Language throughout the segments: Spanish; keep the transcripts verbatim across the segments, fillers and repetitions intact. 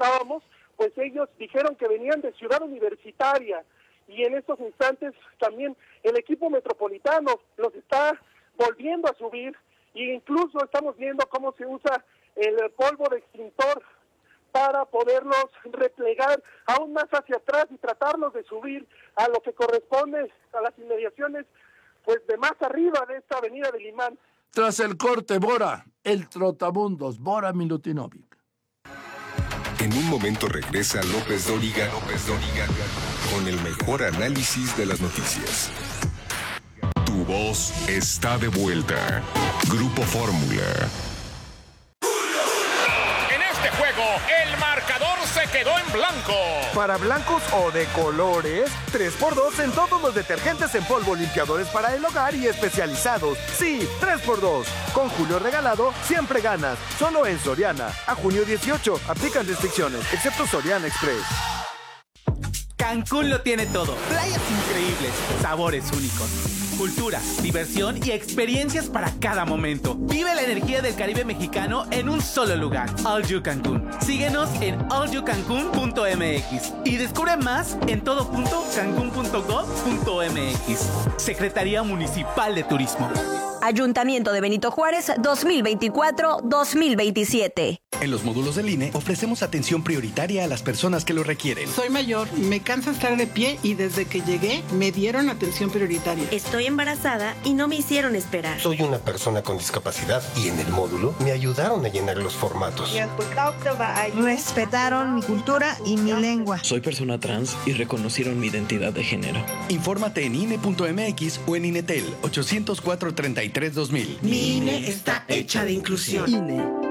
encontrábamos, pues ellos dijeron que venían de Ciudad Universitaria, y en estos instantes también el equipo metropolitano los está volviendo a subir, e incluso estamos viendo cómo se usa el polvo de extintor para poderlos replegar aún más hacia atrás y tratarlos de subir a lo que corresponde a las inmediaciones, pues de más arriba de esta avenida del Imán. Tras el corte, Bora, el trotamundos, Bora Milutinovic. En un momento regresa López Dóriga, López Dóriga, con el mejor análisis de las noticias. Tu voz está de vuelta. Grupo Fórmula. En este juego, el marcador se quedó en blanco. Para blancos o de colores, tres por dos en todos los detergentes en polvo, limpiadores para el hogar y especializados. Sí, tres por dos. Con Julio regalado, siempre ganas. Solo en Soriana. A junio dieciocho, aplican restricciones, excepto Soriana Express. Cancún lo tiene todo. Playas increíbles, sabores únicos, cultura, diversión y experiencias para cada momento. Vive la energía del Caribe mexicano en un solo lugar. All You Cancún. Síguenos en all you cancún punto m x y descubre más en todo punto cancún punto gov punto m x. Secretaría Municipal de Turismo. Ayuntamiento de Benito Juárez dos mil veinticuatro dos mil veintisiete. En los módulos del I N E ofrecemos atención prioritaria a las personas que lo requieren. Soy mayor, me cansa estar de pie y desde que llegué me dieron atención prioritaria. Estoy embarazada y no me hicieron esperar. Soy una persona con discapacidad y en el módulo me ayudaron a llenar los formatos. Respetaron mi cultura y mi lengua. Soy persona trans y reconocieron mi identidad de género. Infórmate en I N E punto m x o en Inetel ochocientos cuatro treinta y tres dos mil. Mi I N E está hecha de inclusión. I N E.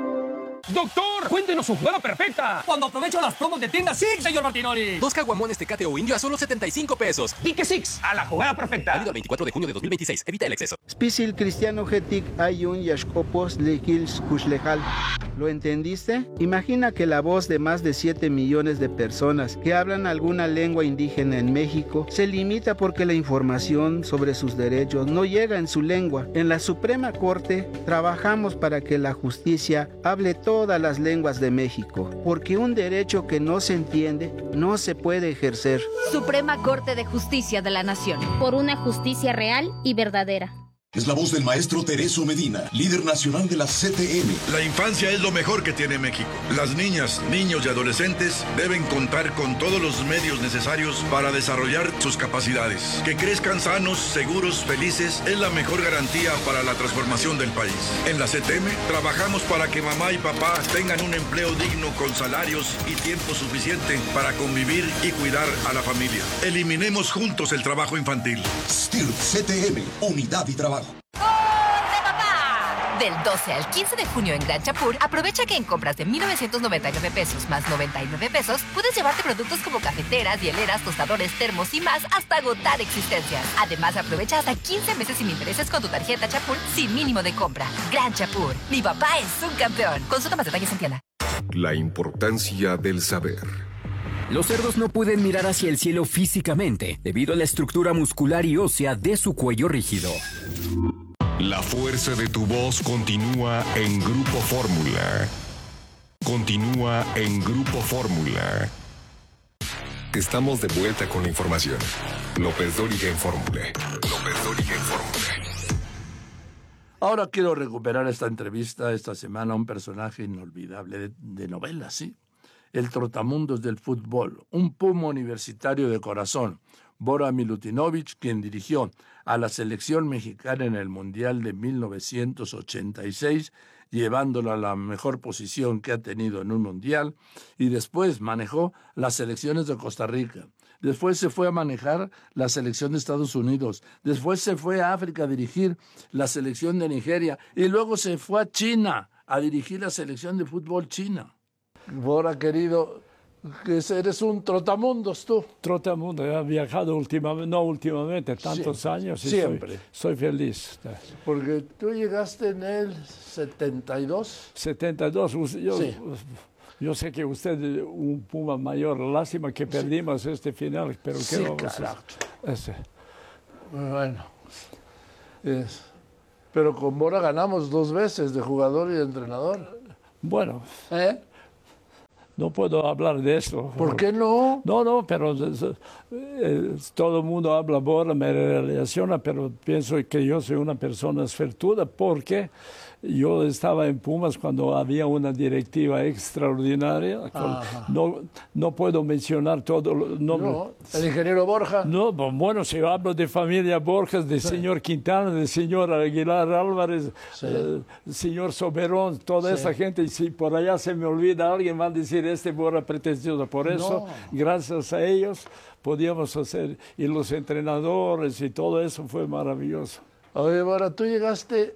Doctor, cuéntenos su jugada perfecta. Cuando aprovecho las promos de tienda Six, señor Martinoli. Dos caguamones Tecate o Indio a solo setenta y cinco pesos. ¿Y qué Six? A la jugada perfecta. Válido el veinticuatro de junio de dos mil veintiséis. Evita el exceso. Spisil Cristiano Getic Ayun Yashkopos Lekils Kushlejal. ¿Lo entendiste? Imagina que la voz de más de siete millones de personas que hablan alguna lengua indígena en México se limita porque la información sobre sus derechos no llega en su lengua. En la Suprema Corte trabajamos para que la justicia hable todas las lenguas de México, porque un derecho que no se entiende no se puede ejercer. Suprema Corte de Justicia de la Nación. Por una justicia real y verdadera. Es la voz del maestro Tereso Medina, líder nacional de la C T M. La infancia es lo mejor que tiene México. Las niñas, niños y adolescentes deben contar con todos los medios necesarios para desarrollar sus capacidades. Que crezcan sanos, seguros, felices es la mejor garantía para la transformación del país. En la C T M trabajamos para que mamá y papá tengan un empleo digno con salarios y tiempo suficiente para convivir y cuidar a la familia. Eliminemos juntos el trabajo infantil. S T I R P C T M, unidad y trabajo. Del doce al quince de junio en Gran Chapur, aprovecha que en compras de mil novecientos noventa y nueve pesos más noventa y nueve pesos, puedes llevarte productos como cafeteras, hieleras, tostadores, termos y más hasta agotar existencias. Además, aprovecha hasta quince meses sin intereses con tu tarjeta Chapur sin mínimo de compra. Gran Chapur, mi papá es un campeón. Consulta más detalles en tienda. La importancia del saber. Los cerdos no pueden mirar hacia el cielo físicamente debido a la estructura muscular y ósea de su cuello rígido. La fuerza de tu voz continúa en Grupo Fórmula. Continúa en Grupo Fórmula. Estamos de vuelta con la información. López Dóriga en Fórmula. López Dóriga en Fórmula. Ahora quiero recuperar esta entrevista esta semana a un personaje inolvidable de, de novela, ¿sí? El trotamundos del fútbol, un puma universitario de corazón, Bora Milutinovic, quien dirigió a la selección mexicana en el Mundial de mil novecientos ochenta y seis, llevándola a la mejor posición que ha tenido en un Mundial, y después manejó las selecciones de Costa Rica. Después se fue a manejar la selección de Estados Unidos. Después se fue a África a dirigir la selección de Nigeria. Y luego se fue a China a dirigir la selección de fútbol china. Bora, querido, que eres un trotamundos tú. Trotamundos, he viajado últimamente, no últimamente, tantos sí, años. Y siempre. Soy, soy feliz. Porque tú llegaste en el setenta y dos. setenta y dos, yo, sí. Yo sé que usted es un puma mayor, lástima que perdimos sí. este final, pero sí, ¿qué vamos claro. a hacer? Bueno, es, pero con Bora ganamos dos veces de jugador y de entrenador. Bueno. ¿Eh? no puedo hablar de esto. ¿Por qué no? No, no, pero eh, todo el mundo habla Borra, me relaciona, pero pienso que yo soy una persona suertuda porque yo estaba en Pumas cuando había una directiva extraordinaria. No, no puedo mencionar todo el nombre. No, el ingeniero Borja. No, bueno, si hablo de familia Borjas, de sí. señor Quintana, de señor Aguilar Álvarez, sí. eh, señor Soberón, toda sí. esa gente, y si por allá se me olvida alguien, van a decir, este Borja pretencioso. Por eso, no. gracias a ellos, podíamos hacer, y los entrenadores y todo eso fue maravilloso. Oye, Borja, tú llegaste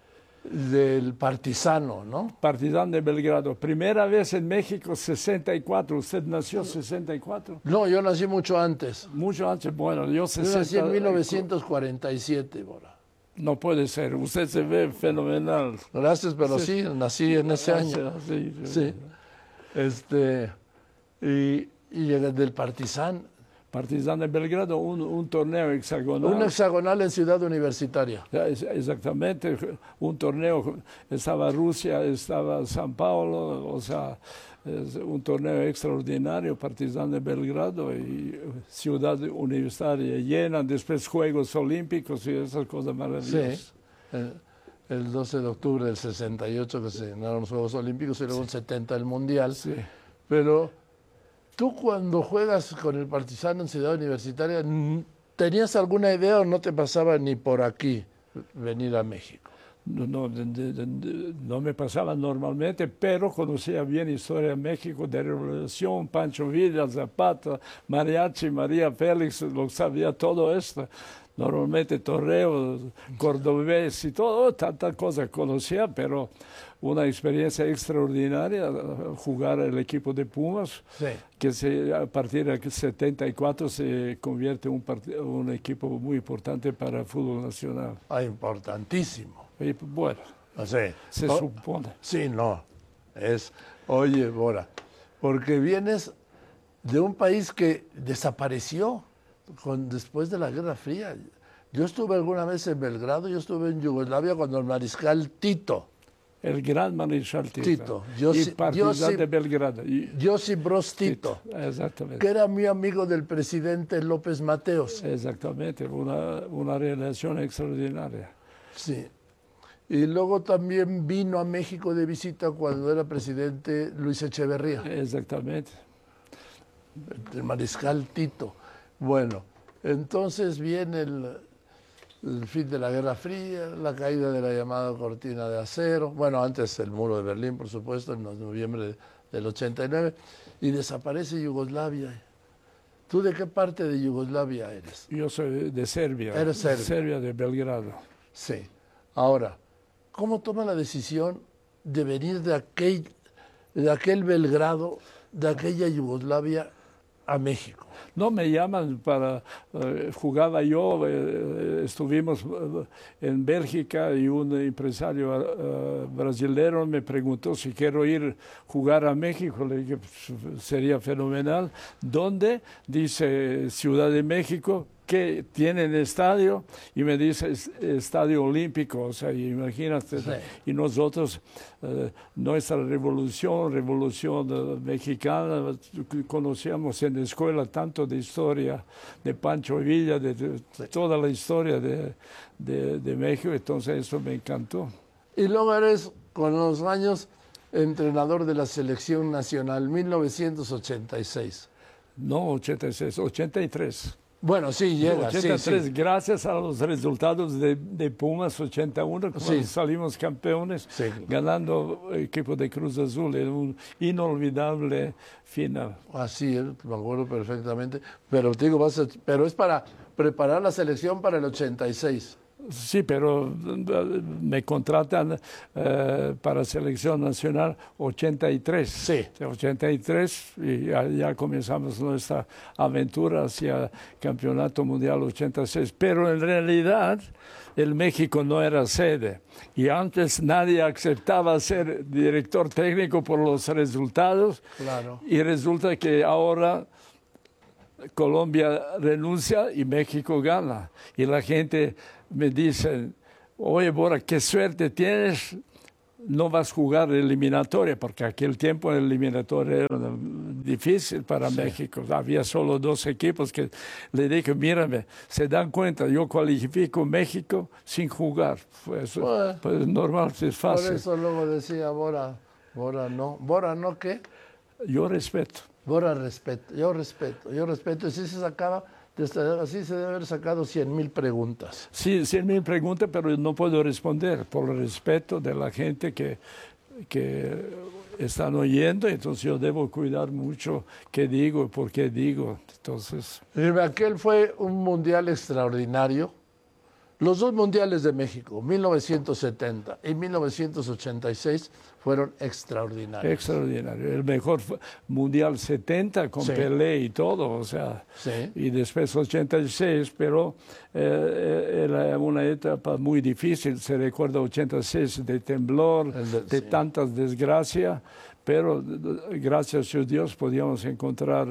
del Partizano, ¿no? Partizano de Belgrado. Primera vez en México, sesenta y cuatro. ¿Usted nació en sesenta y cuatro? No, yo nací mucho antes. Mucho antes, bueno, yo sesenta... Yo nací en mil novecientos cuarenta y siete, Borja. No puede ser, usted se ve fenomenal. Gracias, pero sí, sí nací en ese año. Sí, sí. sí. Este, y, y del Partizan. Partizan de Belgrado, un, un torneo hexagonal. Un hexagonal en Ciudad Universitaria. Exactamente, un torneo, estaba Rusia, estaba San Paulo, o sea, es un torneo extraordinario, Partizan de Belgrado y Ciudad Universitaria llena, después Juegos Olímpicos y esas cosas maravillosas. Sí, el, el doce de octubre del sesenta y ocho que se ganaron los Juegos Olímpicos y luego el setenta el Mundial, sí. Pero... ¿Tú cuando juegas con el Partizano en Ciudad Universitaria, tenías alguna idea o no te pasaba ni por aquí venir a México? No, no, de, de, de, no me pasaba normalmente, pero conocía bien historia de México, de Revolución, Pancho Villa, Zapata, Mariachi, María Félix, lo sabía todo esto. Normalmente torreos, cordobés y todo, tanta cosa conocía, pero una experiencia extraordinaria jugar el equipo de Pumas, sí. que se, a partir de setenta y cuatro se convierte en un, un equipo muy importante para el fútbol nacional. Ah, importantísimo. Y, bueno, sí. se oh, supone. Sí, no, es, oye, Bora, porque vienes de un país que desapareció con, después de la Guerra Fría. Yo estuve alguna vez en Belgrado, yo estuve en Yugoslavia cuando el mariscal Tito. El gran mariscal Tito. Tito. Y Partizan de Belgrado. Y, Josip Broz Tito, Tito. Exactamente. Que era muy amigo del presidente López Mateos. Exactamente, una, una relación extraordinaria. Sí. Y luego también vino a México de visita cuando era presidente Luis Echeverría. Exactamente. El mariscal Tito. Bueno, entonces viene el, el fin de la Guerra Fría, la caída de la llamada cortina de acero, bueno, antes el muro de Berlín, por supuesto, en noviembre del ochenta y nueve, y desaparece Yugoslavia. ¿Tú de qué parte de Yugoslavia eres? Yo soy de Serbia. Eres Serbia. Serbia, de Belgrado. Sí. Ahora, ¿cómo toma la decisión de venir de aquel, de aquel Belgrado, de aquella Yugoslavia, a México? No me llaman para... Uh, jugaba yo, uh, estuvimos uh, en Bélgica y un empresario uh, brasilero me preguntó si quiero ir a jugar a México. Le dije, sería fenomenal. ¿Dónde? Dice Ciudad de México, que tienen estadio, y me dice Estadio Olímpico, o sea, imagínate, sí. Y nosotros, eh, nuestra revolución, revolución uh, mexicana, conocíamos en la escuela tanto de historia de Pancho Villa, de, de sí. toda la historia de, de, de México, entonces eso me encantó. Y luego eres, con los años, entrenador de la selección nacional, mil novecientos ochenta y seis. No, ochenta y seis, ochenta y tres. Bueno, sí, llega, ochenta y tres, sí, sí. Gracias a los resultados de, de Pumas ochenta y uno, cuando sí. salimos campeones, sí. ganando el equipo de Cruz Azul, en un inolvidable final. Así es, me acuerdo perfectamente, pero, te digo, vas a, pero es para preparar la selección para el ochenta y seis. Sí, pero me contratan eh, para selección nacional ochenta y tres. Sí. ochenta y tres y ya, ya comenzamos nuestra aventura hacia Campeonato Mundial ochenta y seis. Pero en realidad el México no era sede y antes nadie aceptaba ser director técnico por los resultados. Claro. Y resulta que ahora Colombia renuncia y México gana. Y la gente me dice, oye, Bora, qué suerte tienes no vas a jugar eliminatoria, porque aquel tiempo el eliminatoria era difícil para sí. México. Había solo dos equipos que le dije, mírame, se dan cuenta, yo cualifico México sin jugar. Pues, bueno, pues normal, es fácil. Por eso luego decía Bora, Bora no. ¿Bora no qué? Yo respeto. Bora respeto, yo respeto, yo respeto. Y si se sacaba... Así se debe haber sacado cien mil preguntas. Sí, cien mil preguntas, pero no puedo responder por el respeto de la gente que, que están oyendo. Entonces yo debo cuidar mucho qué digo y por qué digo. Entonces, aquel fue un mundial extraordinario. Los dos mundiales de México, mil novecientos setenta y mil novecientos ochenta y seis, fueron extraordinarios. Extraordinario. El mejor mundial setenta con sí. Pelé y todo, o sea, sí. y después ochenta y seis, pero eh, era una etapa muy difícil. Se recuerda ochenta y seis de temblor, de, de sí. tantas desgracias, pero gracias a Dios podíamos encontrar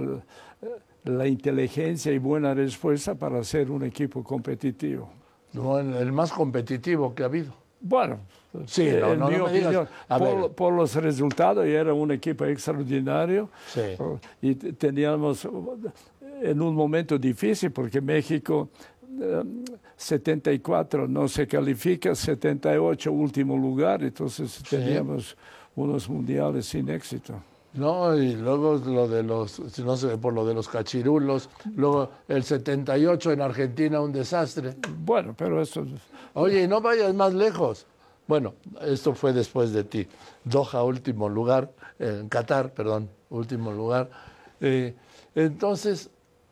la inteligencia y buena respuesta para ser un equipo competitivo. No, el más competitivo que ha habido. Bueno, sí, no, en no, mi no opinión, por, por los resultados, y era un equipo extraordinario. Sí. Y teníamos en un momento difícil, porque México eh, setenta y cuatro no se califica, setenta y ocho último lugar, entonces teníamos sí. unos mundiales sin éxito. No, y luego lo de los, no sé, por lo de los cachirulos, luego el setenta y ocho en Argentina, un desastre. Bueno, pero eso... Oye, y no vayas más lejos. Bueno, esto fue después de ti. Doha, último lugar, en Qatar, perdón, último lugar. Eh, entonces,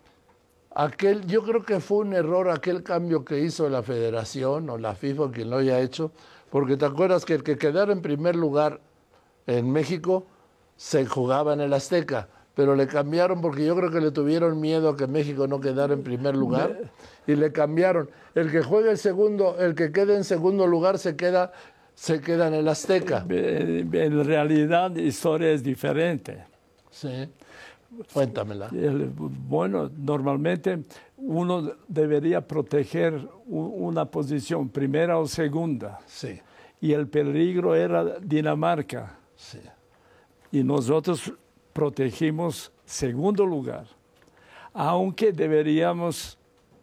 aquel, yo creo que fue un error aquel cambio que hizo la Federación o la FIFA, quien lo haya hecho, porque te acuerdas que el que quedara en primer lugar en México se jugaba en el Azteca, pero le cambiaron porque yo creo que le tuvieron miedo a que México no quedara en primer lugar y le cambiaron. El que juegue el segundo, el que quede en segundo lugar se queda, se queda en el Azteca. En realidad la historia es diferente. Sí, cuéntamela. El, bueno, normalmente uno debería proteger una posición, primera o segunda. Sí. Y el peligro era Dinamarca. Sí. Y nosotros protegimos segundo lugar, aunque deberíamos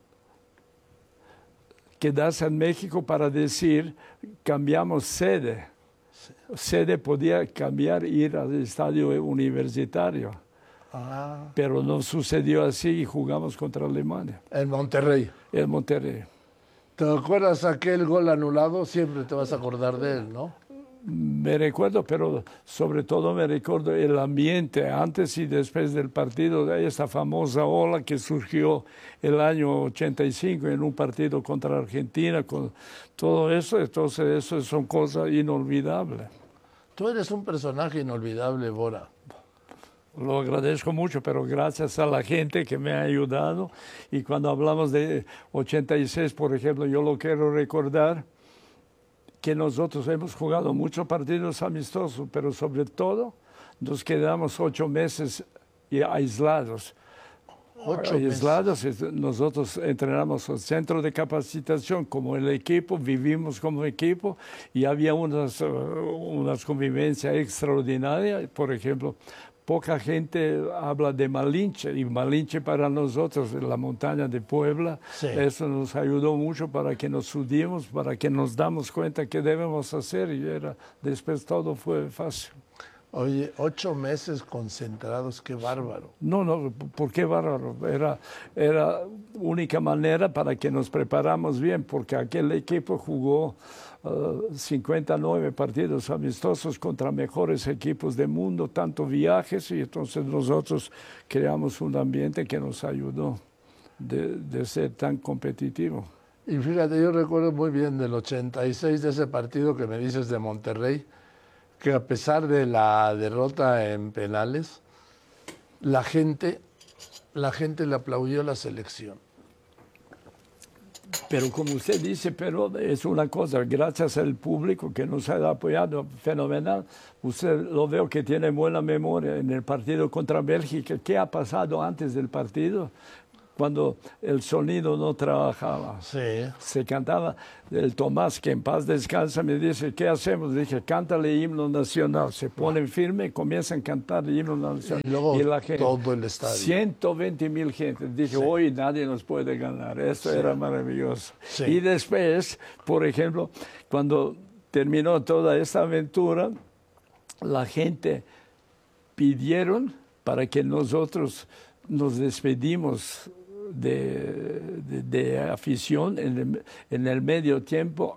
quedarse en México para decir, cambiamos sede. Sí. Sede podía cambiar, ir al estadio universitario, ah. pero no sucedió así y jugamos contra Alemania. En Monterrey. En Monterrey. ¿Te acuerdas aquel gol anulado? Siempre te vas a acordar de él, ¿no? Me recuerdo, pero sobre todo me recuerdo el ambiente antes y después del partido, de esta famosa ola que surgió el año ochenta y cinco en un partido contra Argentina, con todo eso. Entonces eso son cosas inolvidables. Tú eres un personaje inolvidable, Bora. Lo agradezco mucho, pero gracias a la gente que me ha ayudado. Y cuando hablamos de ochenta y seis, por ejemplo, yo lo quiero recordar, que nosotros hemos jugado muchos partidos amistosos, pero sobre todo nos quedamos ocho meses aislados. Ocho aislados, meses. Nosotros entrenamos al centro de capacitación como el equipo, vivimos como equipo y había unas, uh, unas convivencias extraordinarias. Por ejemplo, poca gente habla de Malinche, y Malinche para nosotros, la montaña de Puebla, sí. Eso nos ayudó mucho para que nos subimos, para que nos damos cuenta qué debemos hacer, y era, después todo fue fácil. Oye, ocho meses concentrados, qué bárbaro. No, no, ¿por qué bárbaro? Era, era única manera para que nos preparamos bien, porque aquel equipo jugó Uh, cincuenta y nueve partidos amistosos contra mejores equipos del mundo, tanto viajes, y entonces nosotros creamos un ambiente que nos ayudó de, de ser tan competitivo. Y fíjate, yo recuerdo muy bien del ochenta y seis, de ese partido que me dices de Monterrey, que a pesar de la derrota en penales, la gente, la gente le aplaudió a la selección. Pero como usted dice, pero es una cosa, gracias al público que nos ha apoyado fenomenal, usted lo veo que tiene buena memoria en el partido contra Bélgica. ¿Qué ha pasado antes del partido? cuando el sonido no trabajaba. Sí. Se cantaba, el Tomás, que en paz descansa, me dice, ¿qué hacemos? Dije, cántale himno nacional. Se ponen firme, comienzan a cantar el himno nacional. Y luego y la gente, todo el estadio. ciento veinte mil gente. Dije, sí. Hoy nadie nos puede ganar. Esto sí. Era maravilloso. Sí. Y después, por ejemplo, cuando terminó toda esta aventura, la gente pidieron para que nosotros nos despedimos de, de, de afición en el, en el medio tiempo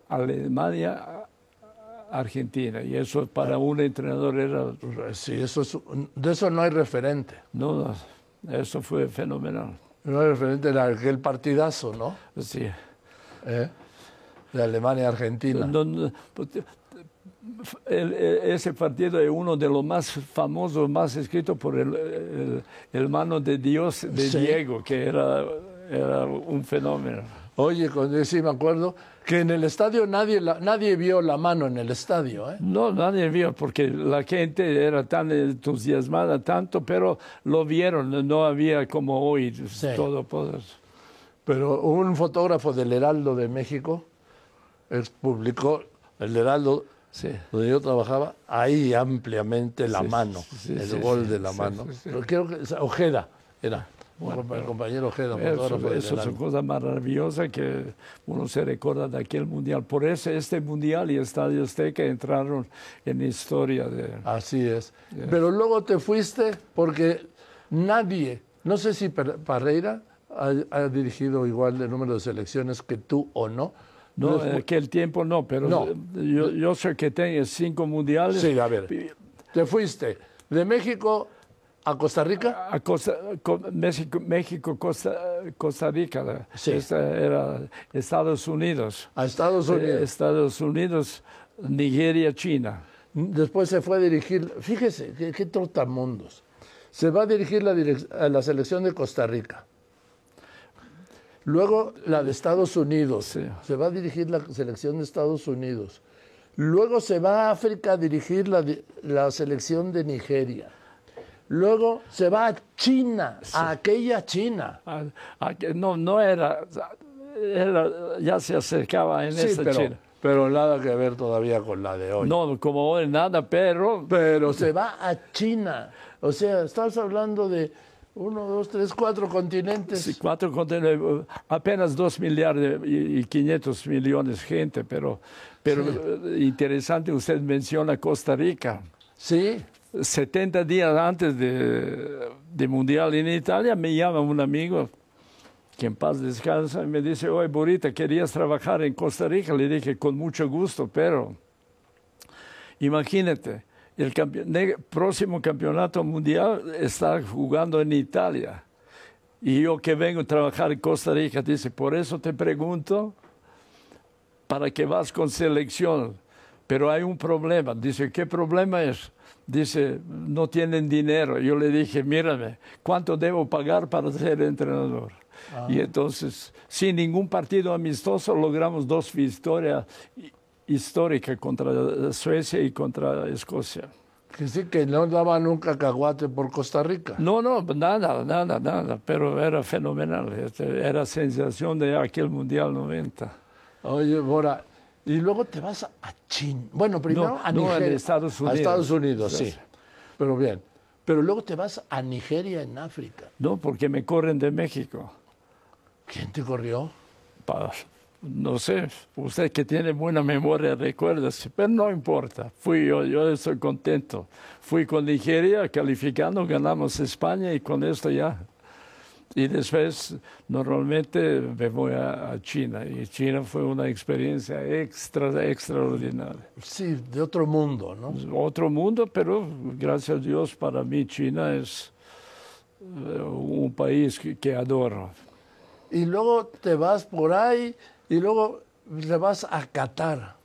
Alemania-Argentina. Y eso para un entrenador era... Sí, eso es, de eso no hay referente. No, no, eso fue fenomenal. No hay referente en aquel partidazo, ¿no? Sí. ¿Eh? De Alemania-Argentina. No, no, El, ese partido es uno de los más famosos, más escrito por el, el, el mano de Dios de sí. Diego, que era, era un fenómeno. Oye, sí me acuerdo que en el estadio nadie, la, nadie vio la mano en el estadio. ¿eh? No, nadie vio, porque la gente era tan entusiasmada, tanto, pero lo vieron, no había como hoy sí. todo poder. Pero un fotógrafo del Heraldo de México publicó, el Heraldo... Sí. Donde yo trabajaba, ahí ampliamente la sí, mano, sí, el sí, gol sí, de la sí, mano. Sí, sí. Pero creo que Ojeda era, bueno, el compañero Ojeda. Eso, eso es una cosa maravillosa que uno se recuerda de aquel mundial. Por eso este mundial y Estadio Azteca entraron en la historia. De... Así es. Yeah. Pero luego te fuiste porque nadie, no sé si Parreira ha, ha dirigido igual de número de selecciones que tú o no. No, en aquel tiempo no, pero no. Yo, yo sé que tengo cinco mundiales. Sí, a ver, te fuiste de México a Costa Rica. A Costa, México, México Costa, Costa Rica. Sí. Esta era Estados Unidos. A Estados Unidos. Eh, Estados Unidos, Nigeria, China. Después se fue a dirigir, fíjese, qué, qué trotamundos. Se va a dirigir la, direc- a la selección de Costa Rica. Luego la de Estados Unidos, sí. Se va a dirigir la selección de Estados Unidos. Luego se va a África a dirigir la, la selección de Nigeria. Luego se va a China, sí. A aquella China. A, a, no, no era, era, ya se acercaba en sí, esa pero, China. Pero nada que ver todavía con la de hoy. No, como hoy nada, pero... Pero se va a China. O sea, estás hablando de... Uno, dos, tres, cuatro continentes. Sí, cuatro continentes, apenas dos millardos y quinientos millones de gente, pero, pero sí. Interesante, usted menciona Costa Rica. Sí. setenta días antes de, de Mundial en Italia, me llama un amigo, que en paz descansa, y me dice, oye, Burita, ¿querías trabajar en Costa Rica? Le dije, con mucho gusto, pero imagínate, el campe- próximo campeonato mundial está jugando en Italia. Y yo que vengo a trabajar en Costa Rica, dice, por eso te pregunto, para que vas con selección. Pero hay un problema. Dice, ¿qué problema es? Dice, no tienen dinero. Yo le dije, mírame, ¿cuánto debo pagar para ser entrenador? Ah. Y entonces, sin ningún partido amistoso, logramos dos victorias histórica contra Suecia y contra Escocia. Que sí, que no daban un cacahuate por Costa Rica. No, no, nada, nada, nada, pero era fenomenal. Era sensación de aquel Mundial noventa. Oye, Bora, y luego te vas a China. Bueno, primero no, a no, Nigeria. A Estados Unidos. A Estados Unidos, sí. sí. Pero bien. Pero luego te vas a Nigeria, en África. No, porque me corren de México. ¿Quién te corrió? Pa No sé, usted que tiene buena memoria, recuérdese, pero no importa. Fui yo, yo estoy contento. Fui con Nigeria, calificando, ganamos España y con esto ya. Y después, normalmente me voy a, a China. Y China fue una experiencia extra, extraordinaria. Sí, de otro mundo, ¿no? Otro mundo, pero gracias a Dios, para mí China es un país que, que adoro. Y luego te vas por ahí... Y luego le vas a Qatar.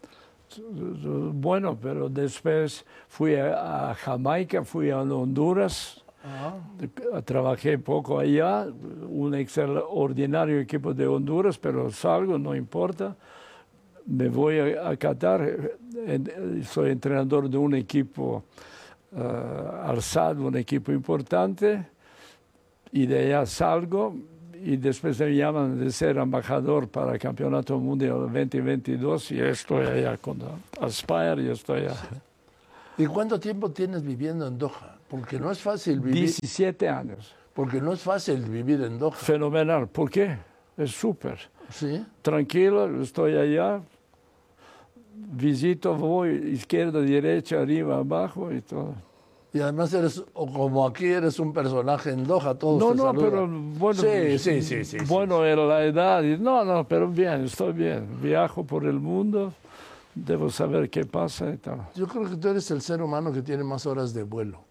Bueno, pero después fui a, a Jamaica, fui a Honduras, ah. Trabajé poco allá, un extraordinario equipo de Honduras, pero salgo, no importa. Me voy a, a Qatar, soy entrenador de un equipo, uh, Al Sadd, un equipo importante, y de allá salgo. y después me llaman de ser embajador para el Campeonato Mundial veinte veintidós y estoy allá con Aspire y estoy allá. ¿Y cuánto tiempo tienes viviendo en Doha? Porque no es fácil vivir. diecisiete años. Porque no es fácil vivir en Doha. Fenomenal. ¿Por qué? Es súper. Sí. Tranquilo, estoy allá, visito, voy izquierda, derecha, arriba, abajo y todo. Y además eres, o como aquí eres un personaje en Doha, todos No, te no, saludan. pero bueno, sí, sí, sí, sí, bueno, sí. en la edad, y, no, no, pero bien, estoy bien. Viajo por el mundo, debo saber qué pasa y tal. Yo creo que tú eres el ser humano que tiene más horas de vuelo.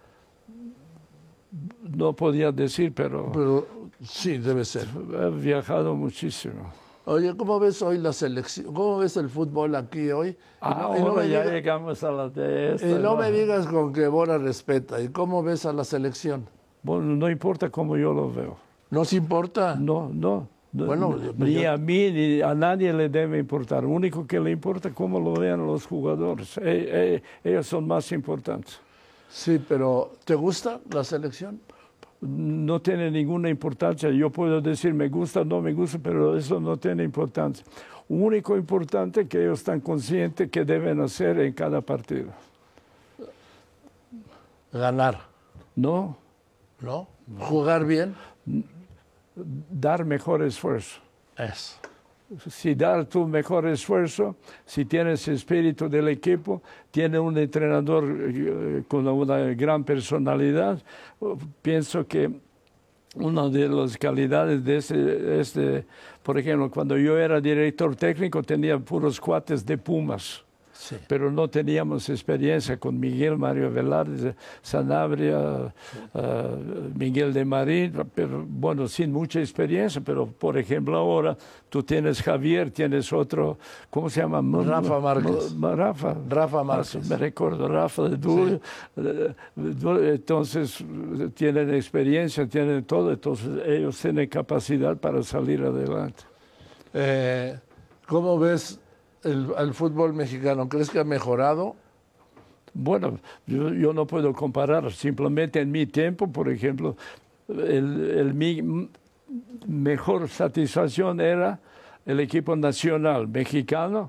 No podía decir, pero... Pero sí, debe ser. He viajado muchísimo. Oye, ¿cómo ves hoy la selección? ¿Cómo ves el fútbol aquí hoy? Ah, y no, y no ahora me ya diga, llegamos a la de esta. Y no, ¿no? me digas con que Bora respeta. ¿Y cómo ves a la selección? Bueno, no importa cómo yo lo veo. ¿No se importa? No, no. no bueno, ni yo... a mí ni a nadie le debe importar. Lo único que le importa es cómo lo vean los jugadores. E, e, ellos son más importantes. Sí, pero ¿te gusta la selección? No tiene ninguna importancia. Yo puedo decir me gusta o no me gusta, pero eso no tiene importancia. Lo único importante es que ellos están conscientes que deben hacer en cada partido. Ganar. No. ¿No? ¿Jugar bien? Dar mejor esfuerzo. Eso. Si dar tu mejor esfuerzo, si tienes espíritu del equipo, tienes un entrenador eh, con una gran personalidad, pienso que una de las calidades de este, este, por ejemplo, cuando yo era director técnico tenía puros cuates de Pumas. Sí. Pero no teníamos experiencia con Miguel, Mario Velarde, Sanabria, uh, Miguel de Marín, pero bueno, sin mucha experiencia, pero por ejemplo ahora tú tienes Javier, tienes otro, ¿cómo se llama? Rafa Márquez. Rafa. Rafa Márquez. Me recuerdo, Rafa de Dulce. Sí. Entonces tienen experiencia, tienen todo, entonces ellos tienen capacidad para salir adelante. Eh, ¿Cómo ves El, el fútbol mexicano? ¿Crees que ha mejorado? Bueno, yo, yo no puedo comparar. Simplemente en mi tiempo, por ejemplo, el, el, mi mejor satisfacción era el equipo nacional mexicano.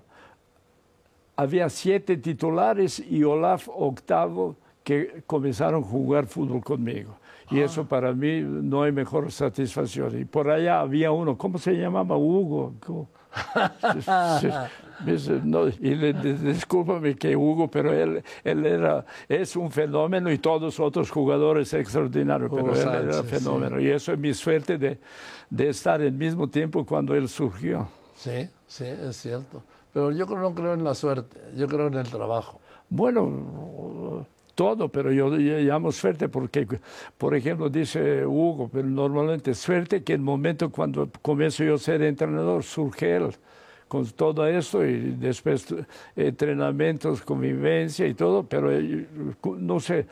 Había siete titulares y Olaf octavo que comenzaron a jugar fútbol conmigo. Y ah. eso para mí no hay mejor satisfacción. Y por allá había uno, ¿cómo se llamaba? Hugo. ¿Cómo? Sí, sí. No, y le, discúlpame que Hugo, pero él, él era, es un fenómeno y todos los otros jugadores extraordinarios, pero él Sánchez, era fenómeno. Sí. Y eso es mi suerte de, de estar al mismo tiempo cuando él surgió. Sí, sí, es cierto. Pero yo no creo en la suerte, yo creo en el trabajo. Bueno, todo, pero yo, yo llamo suerte porque, por ejemplo, dice Hugo, pero normalmente suerte que el momento cuando comienzo yo a ser entrenador surge él con todo esto y después entrenamientos, convivencia y todo, pero no sé,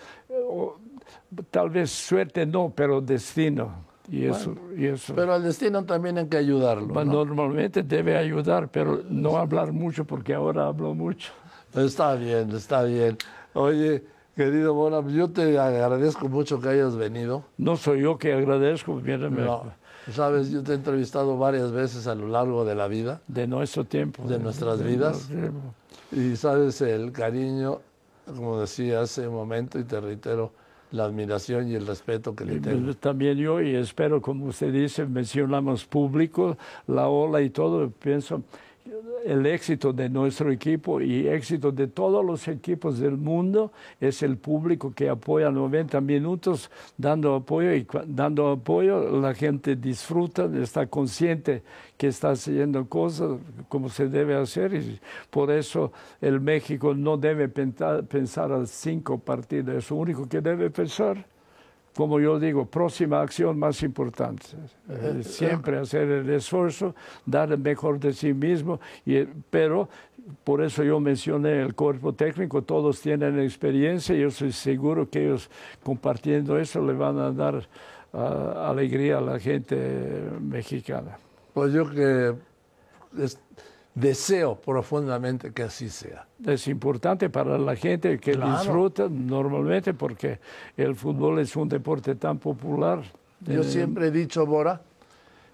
tal vez suerte no, pero destino. Y eso, bueno, y eso. Pero al destino también hay que ayudarlo, ¿no? Normalmente debe ayudar, pero no hablar mucho porque ahora hablo mucho. Está bien, está bien. Oye, querido Bora, yo te agradezco mucho que hayas venido. No soy yo que agradezco, mírame. No. Sabes, yo te he entrevistado varias veces a lo largo de la vida. De nuestro tiempo. De nuestras de vidas. Y sabes, el cariño, como decía hace un momento, y te reitero, la admiración y el respeto que le tengo. También yo, y espero, como usted dice, mencionamos público, la ola y todo, pienso, el éxito de nuestro equipo y éxito de todos los equipos del mundo es el público que apoya noventa minutos dando apoyo y dando apoyo la gente disfruta, está consciente que está haciendo cosas como se debe hacer y por eso el México no debe pensar, pensar a cinco partidos, es lo único que debe pensar. Como yo digo, próxima acción más importante. Eh, siempre hacer el esfuerzo, dar el mejor de sí mismo, y, pero por eso yo mencioné el cuerpo técnico, todos tienen experiencia y yo estoy seguro que ellos compartiendo eso le van a dar uh, alegría a la gente mexicana. Pues yo que es, deseo profundamente que así sea. Es importante para la gente que claro. disfruta normalmente porque el fútbol es un deporte tan popular. Yo eh, siempre he dicho, Bora,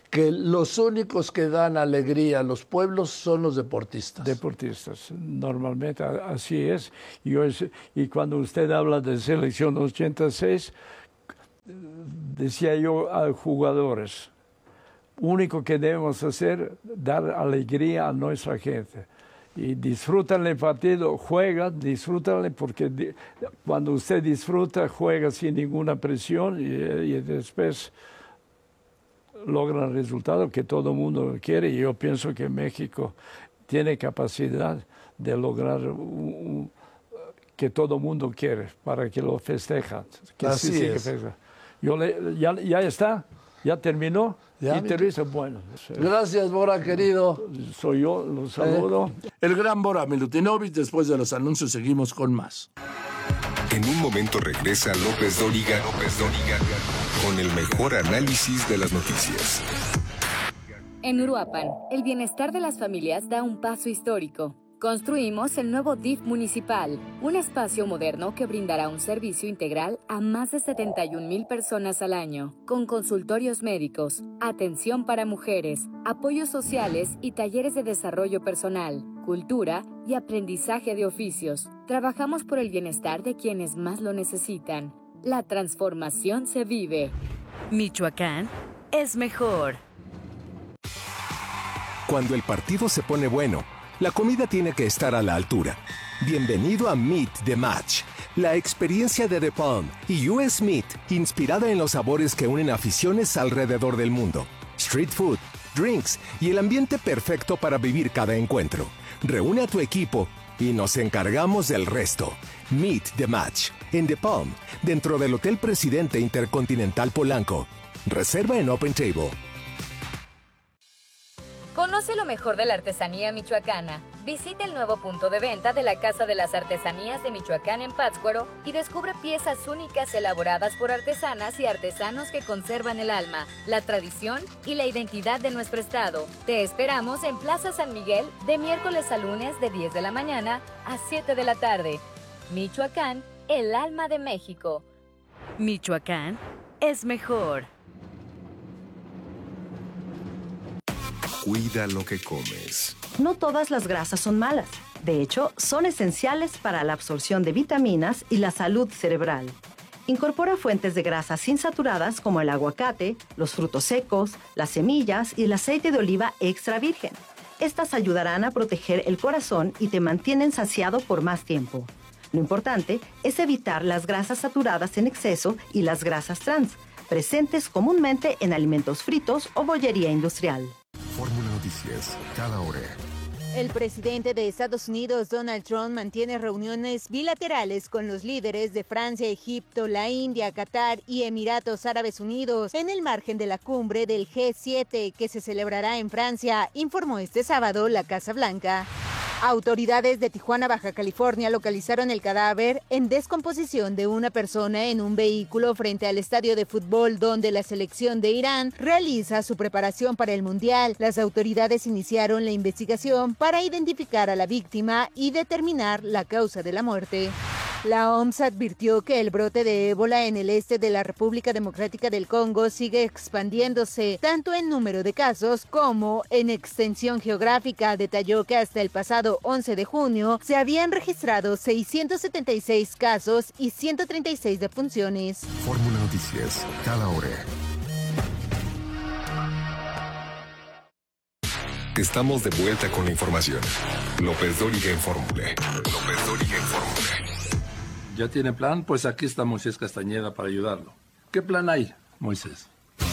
que los únicos que dan alegría a los pueblos son los deportistas. Deportistas, normalmente así es. Yo es y cuando usted habla de selección ochenta y seis, decía yo a jugadores, único que debemos hacer, dar alegría a nuestra gente. Y disfrutan el partido, juegan, disfrútanle, porque di, cuando usted disfruta, juega sin ninguna presión y, y después logran el resultado que todo el mundo quiere. Y yo pienso que México tiene capacidad de lograr un, un, que todo el mundo quiere para que lo festejan. Que Así sí, sí, es. que festeja. Yo le, ya, ya está, ya terminó. Ya, y Teresa, bueno. Gracias, Bora, querido. Soy yo, los saludo. Eh, el gran Bora Milutinovic. Después de los anuncios seguimos con más. En un momento regresa López Dóriga, López Dóriga con el mejor análisis de las noticias. En Uruapan, el bienestar de las familias da un paso histórico. Construimos el nuevo D I F municipal, un espacio moderno que brindará un servicio integral a más de setenta y un mil personas al año, con consultorios médicos, atención para mujeres, apoyos sociales y talleres de desarrollo personal, cultura y aprendizaje de oficios. Trabajamos por el bienestar de quienes más lo necesitan. La transformación se vive. Michoacán es mejor. Cuando el partido se pone bueno, la comida tiene que estar a la altura. Bienvenido a Meet the Match, la experiencia de The Palm y U S Meat, inspirada en los sabores que unen aficiones alrededor del mundo. Street food, drinks y el ambiente perfecto para vivir cada encuentro. Reúne a tu equipo y nos encargamos del resto. Meet the Match, en The Palm, dentro del Hotel Presidente Intercontinental Polanco. Reserva en Open Table. Conoce lo mejor de la artesanía michoacana. Visita el nuevo punto de venta de la Casa de las Artesanías de Michoacán en Pátzcuaro y descubre piezas únicas elaboradas por artesanas y artesanos que conservan el alma, la tradición y la identidad de nuestro estado. Te esperamos en Plaza San Miguel de miércoles a lunes de diez de la mañana a siete de la tarde. Michoacán, el alma de México. Michoacán es mejor. Cuida lo que comes. No todas las grasas son malas. De hecho, son esenciales para la absorción de vitaminas y la salud cerebral. Incorpora fuentes de grasas insaturadas como el aguacate, los frutos secos, las semillas y el aceite de oliva extra virgen. Estas ayudarán a proteger el corazón y te mantienen saciado por más tiempo. Lo importante es evitar las grasas saturadas en exceso y las grasas trans, presentes comúnmente en alimentos fritos o bollería industrial. Fórmula Noticias, cada hora. El presidente de Estados Unidos, Donald Trump, mantiene reuniones bilaterales con los líderes de Francia, Egipto, la India, Qatar y Emiratos Árabes Unidos en el margen de la cumbre del G siete que se celebrará en Francia, informó este sábado la Casa Blanca. Autoridades de Tijuana, Baja California, localizaron el cadáver en descomposición de una persona en un vehículo frente al estadio de fútbol donde la selección de Irán realiza su preparación para el Mundial. Las autoridades iniciaron la investigación para identificar a la víctima y determinar la causa de la muerte. La O M S advirtió que el brote de ébola en el este de la República Democrática del Congo sigue expandiéndose, tanto en número de casos como en extensión geográfica. Detalló que hasta el pasado once de junio se habían registrado seiscientos setenta y seis casos y ciento treinta y seis defunciones. Fórmula Noticias, cada hora. Estamos de vuelta con la información. López Dóriga en Fórmula. López Dóriga en Fórmula. ¿Ya tiene plan? Pues aquí está Moisés Castañeda para ayudarlo. ¿Qué plan hay, Moisés?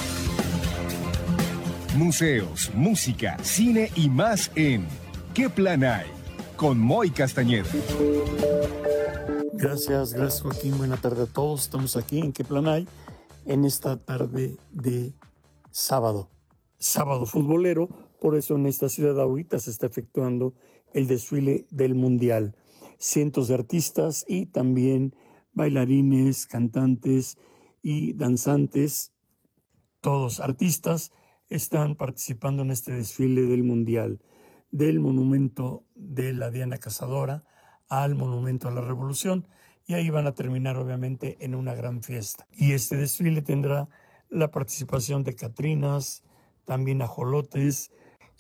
Museos, música, cine y más en ¿Qué plan hay? Con Moy Castañeda. Gracias, gracias Joaquín. Buena tarde a todos. Estamos aquí en ¿Qué plan hay? En esta tarde de sábado. Sábado futbolero. Por eso en esta ciudad ahorita se está efectuando el desfile del Mundial. Cientos de artistas y también bailarines, cantantes y danzantes, todos artistas, están participando en este desfile del Mundial, del monumento de la Diana Cazadora al monumento a la Revolución, y ahí van a terminar obviamente en una gran fiesta. Y este desfile tendrá la participación de catrinas, también ajolotes,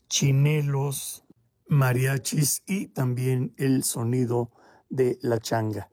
chinelos, mariachis y también el sonido de la changa.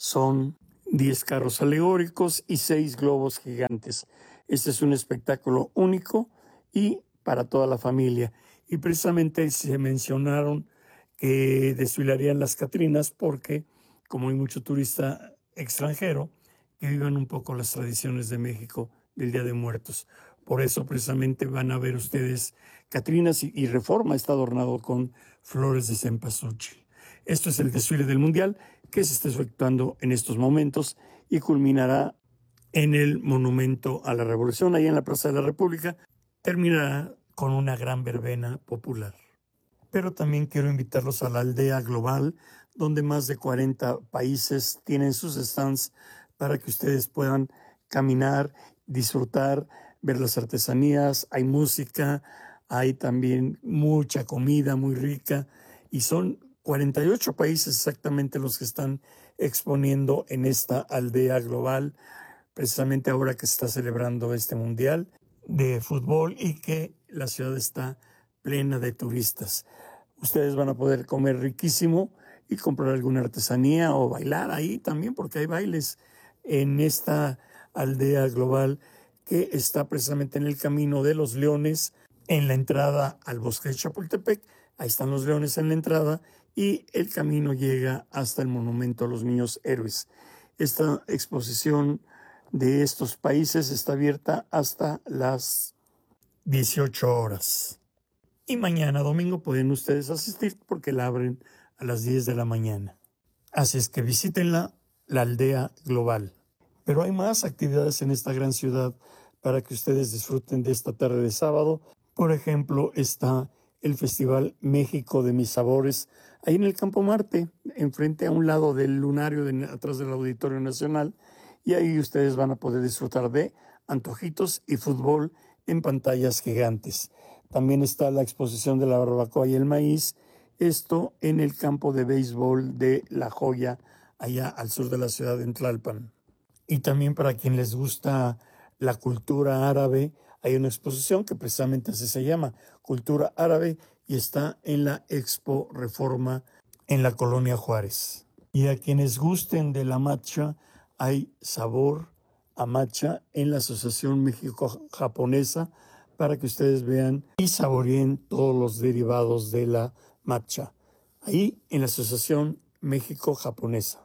Son diez carros alegóricos y seis globos gigantes. Este es un espectáculo único y para toda la familia. Y precisamente se mencionaron que desfilarían las Catrinas porque, como hay mucho turista extranjero, que vivan un poco las tradiciones de México del Día de Muertos. Por eso precisamente van a ver ustedes Catrinas y, y Reforma está adornado con flores de cempasúchil. Esto es el desfile del Mundial que se está efectuando en estos momentos y culminará en el Monumento a la Revolución, ahí en la Plaza de la República. Terminará con una gran verbena popular. Pero también quiero invitarlos a la aldea global, donde más de cuarenta países tienen sus stands para que ustedes puedan caminar, disfrutar, ver las artesanías. Hay música, hay también mucha comida muy rica y son cuarenta y ocho países exactamente los que están exponiendo en esta aldea global, precisamente ahora que se está celebrando este mundial de fútbol y que la ciudad está plena de turistas. Ustedes van a poder comer riquísimo y comprar alguna artesanía o bailar ahí también, porque hay bailes en esta aldea global que está precisamente en el Camino de los Leones, en la entrada al bosque de Chapultepec. Ahí están los leones en la entrada y el camino llega hasta el Monumento a los Niños Héroes. Esta exposición de estos países está abierta hasta las dieciocho horas. Y mañana domingo pueden ustedes asistir porque la abren a las diez de la mañana. Así es que visítenla, la aldea global. Pero hay más actividades en esta gran ciudad para que ustedes disfruten de esta tarde de sábado. Por ejemplo, está el Festival México de Mis Sabores, ahí en el Campo Marte, enfrente a un lado del lunario, de, atrás del Auditorio Nacional, y ahí ustedes van a poder disfrutar de antojitos y fútbol en pantallas gigantes. También está la exposición de la barbacoa y el maíz, esto en el campo de béisbol de La Joya, allá al sur de la ciudad de Tlalpan. Y también para quien les gusta la cultura árabe, hay una exposición que precisamente así se llama, Cultura Árabe, y está en la Expo Reforma en la Colonia Juárez. Y a quienes gusten de la matcha, hay sabor a matcha en la Asociación México-Japonesa para que ustedes vean y saboreen todos los derivados de la matcha. Ahí en la Asociación México-Japonesa.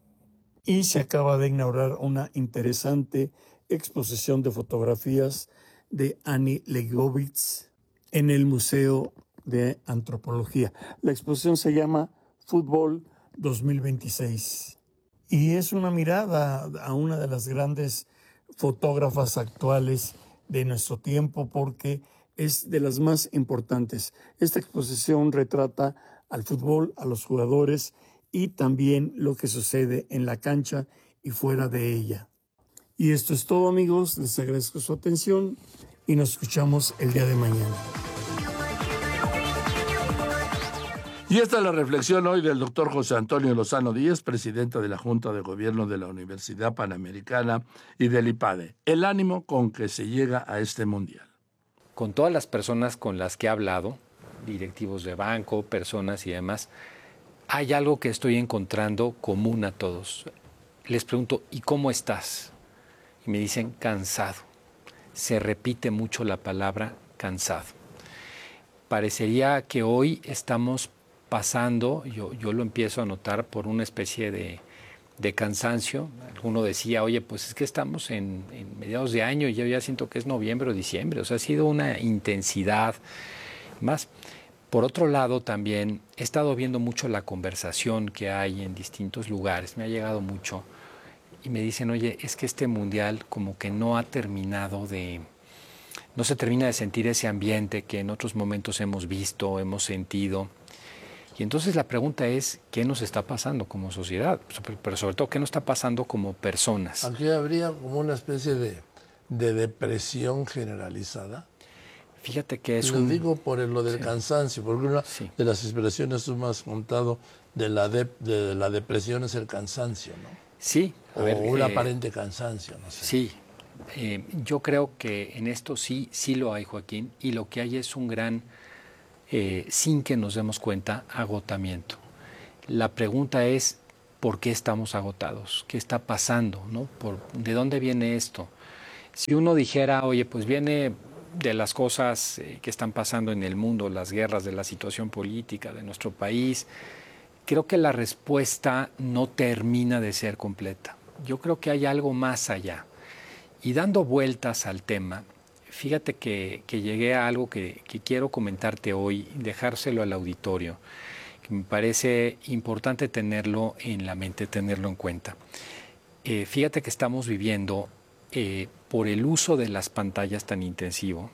Y se acaba de inaugurar una interesante exposición de fotografías de Annie Leibovitz en el Museo de Antropología. La exposición se llama Fútbol dos mil veintiséis y es una mirada a una de las grandes fotógrafas actuales de nuestro tiempo porque es de las más importantes. Esta exposición retrata al fútbol, a los jugadores y también lo que sucede en la cancha y fuera de ella. Y esto es todo, amigos. Les agradezco su atención y nos escuchamos el día de mañana. Y esta es la reflexión hoy del doctor José Antonio Lozano Díez, presidente de la Junta de Gobierno de la Universidad Panamericana y del IPADE. El ánimo con que se llega a este mundial. Con todas las personas con las que he hablado, directivos de banco, personas y demás, hay algo que estoy encontrando común a todos. Les pregunto, ¿y cómo estás? Y me dicen, cansado. Se repite mucho la palabra cansado. Parecería que hoy estamos pasando, yo, yo lo empiezo a notar por una especie de, de cansancio. Alguno decía, oye, pues es que estamos en, en mediados de año y yo ya siento que es noviembre o diciembre. O sea, ha sido una intensidad más. Por otro lado, también he estado viendo mucho la conversación que hay en distintos lugares. Me ha llegado mucho y me dicen, oye, es que este mundial como que no ha terminado de... No se termina de sentir ese ambiente que en otros momentos hemos visto, hemos sentido. Y entonces la pregunta es, ¿qué nos está pasando como sociedad? Pero sobre todo, ¿qué nos está pasando como personas? Aquí habría como una especie de, de depresión generalizada. Fíjate que es Lo un... digo por lo del sí. cansancio, porque una sí. de las expresiones tú me has contado de la, de, de la depresión es el cansancio, ¿no? Sí. A o ver, un eh, aparente cansancio, no sé. Sí. Eh, yo creo que en esto sí, sí lo hay, Joaquín, y lo que hay es un gran, eh, sin que nos demos cuenta, agotamiento. La pregunta es, ¿por qué estamos agotados? ¿Qué está pasando? ¿No? ¿Por, ¿De dónde viene esto? Si uno dijera, oye, pues viene de las cosas eh, que están pasando en el mundo, las guerras, de la situación política de nuestro país, creo que la respuesta no termina de ser completa. Yo creo que hay algo más allá. Y dando vueltas al tema, fíjate que, que llegué a algo que, que quiero comentarte hoy, dejárselo al auditorio, que me parece importante tenerlo en la mente, tenerlo en cuenta. Eh, fíjate que estamos viviendo, eh, por el uso de las pantallas tan intensivo,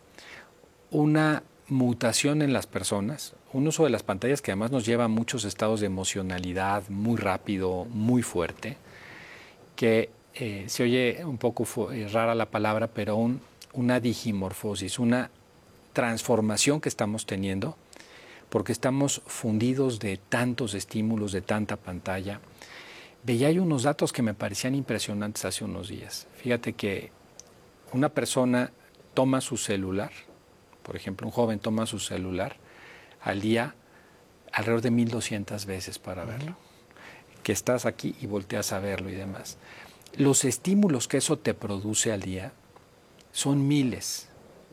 una mutación en las personas, un uso de las pantallas que además nos lleva a muchos estados de emocionalidad muy rápido, muy fuerte, que eh, se oye un poco rara la palabra, pero un, una digimorfosis, una transformación que estamos teniendo, porque estamos fundidos de tantos estímulos, de tanta pantalla. Veía yo unos datos que me parecían impresionantes hace unos días. Fíjate que una persona toma su celular, por ejemplo, un joven toma su celular al día alrededor de mil doscientas veces para verlo. Que estás aquí y volteas a verlo y demás. Los estímulos que eso te produce al día son miles.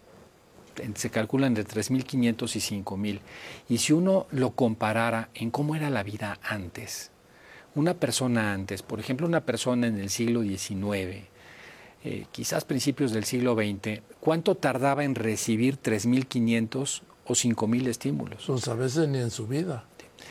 Se calculan de tres mil quinientos y cinco mil. Y si uno lo comparara en cómo era la vida antes, una persona antes, por ejemplo, una persona en el siglo diecinueve, eh, quizás principios del siglo veinte, ¿cuánto tardaba en recibir tres mil quinientos o cinco mil estímulos? Pues a veces ni en su vida.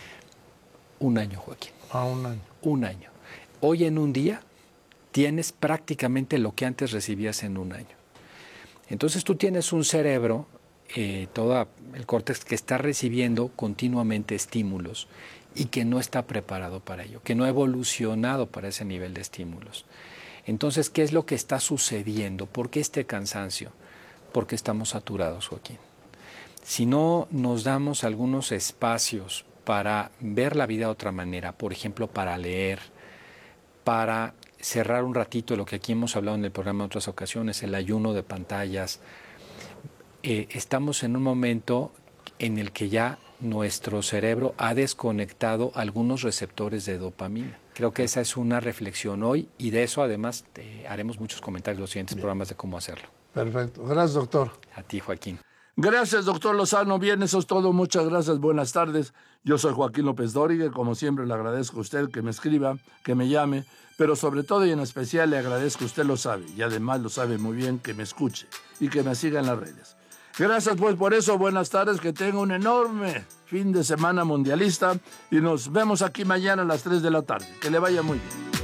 Un año, Joaquín. Ah, un año. Un año. Hoy en un día tienes prácticamente lo que antes recibías en un año. Entonces tú tienes un cerebro, eh, todo el córtex, que está recibiendo continuamente estímulos y que no está preparado para ello, que no ha evolucionado para ese nivel de estímulos. Entonces, ¿qué es lo que está sucediendo? ¿Por qué este cansancio? Porque estamos saturados, Joaquín. Si no nos damos algunos espacios para ver la vida de otra manera, por ejemplo, para leer, para cerrar un ratito lo que aquí hemos hablado en el programa en otras ocasiones, el ayuno de pantallas, eh, estamos en un momento en el que ya nuestro cerebro ha desconectado algunos receptores de dopamina. Creo que esa es una reflexión hoy y de eso además eh, haremos muchos comentarios en los siguientes Bien. programas de cómo hacerlo. Perfecto. Gracias, doctor. A ti, Joaquín. Gracias, doctor Lozano. Bien, eso es todo. Muchas gracias. Buenas tardes. Yo soy Joaquín López Dóriga. Como siempre, le agradezco a usted que me escriba, que me llame, pero sobre todo y en especial le agradezco, usted lo sabe, y además lo sabe muy bien, que me escuche y que me siga en las redes. Gracias, pues, por eso. Buenas tardes. Que tenga un enorme fin de semana mundialista y nos vemos aquí mañana a las tres de la tarde. Que le vaya muy bien.